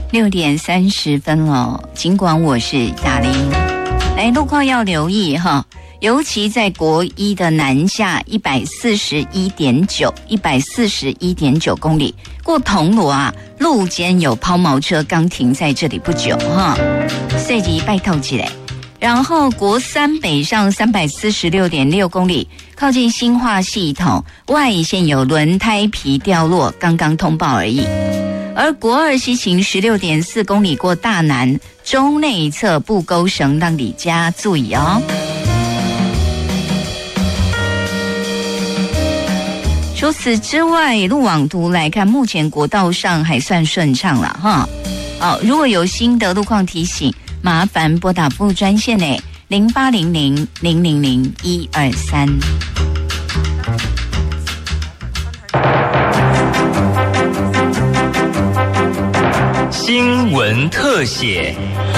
6点30分了，尽管我是雅玲，来路况要留意哈，尤其在国一的南下141.9公里，过铜锣啊，路肩有抛锚车刚停在这里不久哈，所以拜托起来。然后国三北上346.6公里，靠近新化系统外线有轮胎皮掉落，刚刚通报而已。而国二西行16.4公里过大南中内侧布沟绳让李家注意哦。除此之外，路网图来看，目前国道上还算顺畅了哈。如果有新的路况提醒，麻烦拨打服务专线呢0800-000-123。 新闻特写。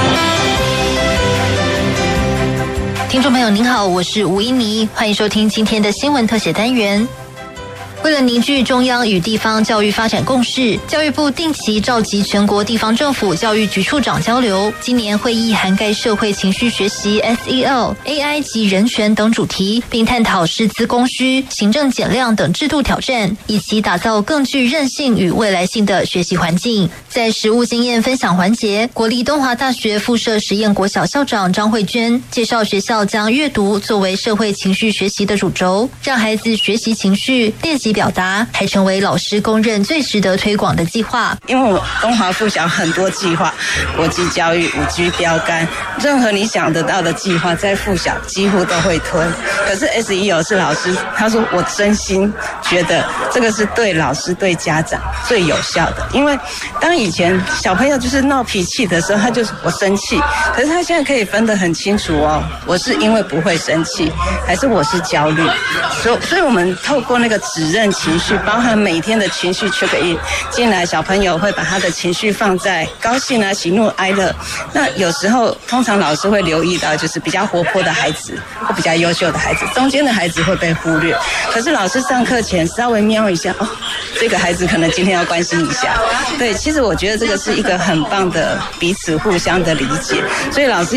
听众朋友您好，我是吴依妮，欢迎收听今天的新闻特写单元。为了凝聚中央与地方教育发展共识，教育部定期召集全国地方政府教育局处长交流。今年会议涵盖社会情绪学习 SEL、AI 及人权等主题，并探讨师资供需、行政减量等制度挑战，以及打造更具韧性与未来性的学习环境。在实务经验分享环节，国立东华大学附设实验国小校长张慧娟介绍，学校将阅读作为社会情绪学习的主轴，让孩子学习情绪、练习表达，还成为老师公认最值得推广的计划。 因为我东华附小很多计划，国际教育、5G 标杆，任何你想得到的计划，在附小几乎都会推。可是 SEL 是老师，他说我真心觉得这个是对老师、对家长最有效的。因为当以前小朋友就是闹脾气的时候，他就是我生气，可是他现在可以分得很清楚哦，我是因为不会生气，还是我是焦虑。所以我们透过那个指认情绪，包含每天的情绪 check in 进来，小朋友会把他的情绪放在高兴啊、喜怒哀乐。那有时候通常老师会留意到，就是比较活泼的孩子或比较优秀的孩子，中间的孩子会被忽略。可是老师上课前稍微瞄一下，哦，这个孩子可能今天要关心一下。对，其实我觉得这个是一个很棒的彼此互相的理解，所以老师